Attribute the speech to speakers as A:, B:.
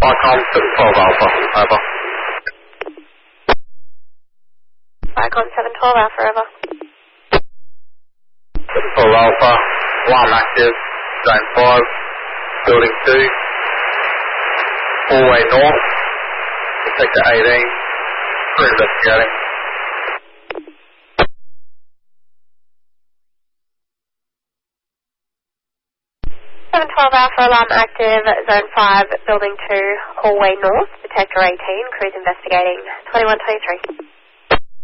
A: Vicom 712 Alpha, over.
B: Vicom 712 Alpha, over.
A: 712 Alpha, alarm active, zone 5, building 2, hallway north, sector 18, we're investigating.
B: 712 Alpha, alarm active, zone 5, building 2, hallway north, detector 18, crews investigating, 2123.